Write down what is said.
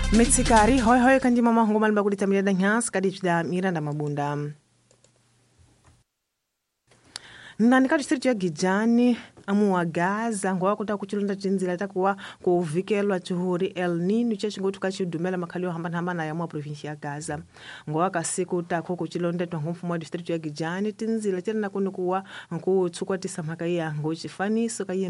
Metsikari hoi hoi kandi mama hongo malba kulita miranda nyas kadi da Miranda Mabunda. Nani kadi district ya Gijani amu wa Gaza ngwa kuta kuchilunda tinzila takuwa kuvikelwa chuhuri El Nino chechingotu kachidumela makalio hambana ya mwa provinsi ya Gaza. Ngwa kasiku tako kuchilunda tuhumfu mwa district ya Gijani tinzila tena kunu kuwa nku tsukwa tisamaka ya ngochi fani soka